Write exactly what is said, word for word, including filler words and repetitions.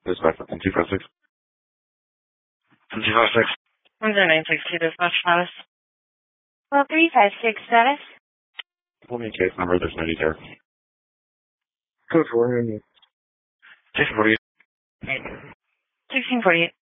Dispatch from two five six. From two five six. one zero nine six two dispatch status. Well, three five six status. Pull me a case number, there's no detail. Code four, sixteen forty-eight. sixteen forty-eight.